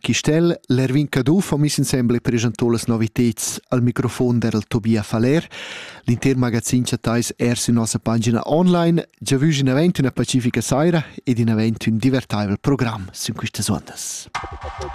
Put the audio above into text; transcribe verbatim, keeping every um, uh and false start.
Chistel, l'Ervin Cadu fa mis insemble presentò las novitets al microfon del Tobia Faler. L'inter magazin chatais er su nostra pagina online. Già vugi in event una pacifica saira ed in event un divertivel program su queste ondas.